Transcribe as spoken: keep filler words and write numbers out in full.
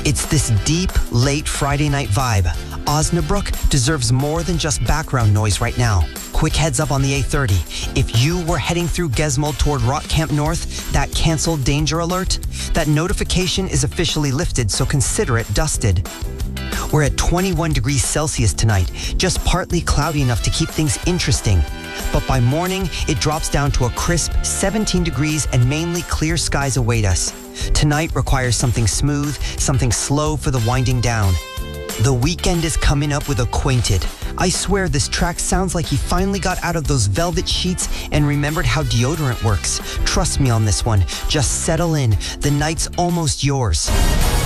It's this deep, late Friday night vibe. Osnabrück deserves more than just background noise right now. Quick heads up on the A thirty. If you were heading through Gesmold toward Rock Camp North, that canceled danger alert, that notification is officially lifted, so consider it dusted. We're at twenty-one degrees Celsius tonight, just partly cloudy enough to keep things interesting. But by morning, it drops down to a crisp seventeen degrees and mainly clear skies await us. Tonight requires something smooth, something slow for the winding down. The weekend is coming up with Acquainted. I swear this track sounds like he finally got out of those velvet sheets and remembered how deodorant works. Trust me on this one. Just settle in. The night's almost yours.